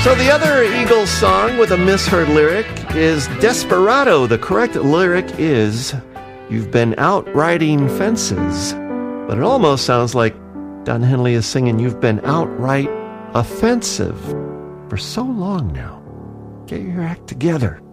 So the other Eagles song with a misheard lyric is Desperado. The correct lyric is, you've been out riding fences. But it almost sounds like Don Henley is singing, you've been outright offensive for so long now. Get your act together.